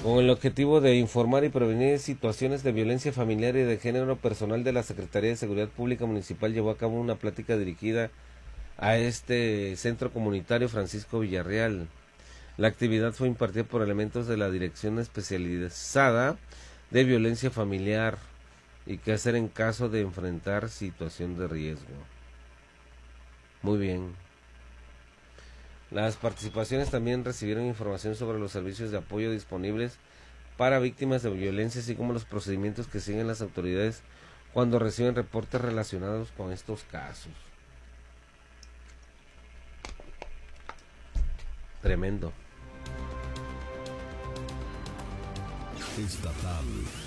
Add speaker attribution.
Speaker 1: Con el objetivo de informar y prevenir situaciones de violencia familiar y de género, personal de la Secretaría de Seguridad Pública Municipal llevó a cabo una plática dirigida a este centro comunitario Francisco Villarreal. La actividad fue impartida por elementos de la Dirección Especializada de Violencia Familiar y qué hacer en caso de enfrentar situación de riesgo. Muy bien. Las participaciones también recibieron información sobre los servicios de apoyo disponibles para víctimas de violencia, así como los procedimientos que siguen las autoridades cuando reciben reportes relacionados con estos casos. Tremendo.
Speaker 2: Estatal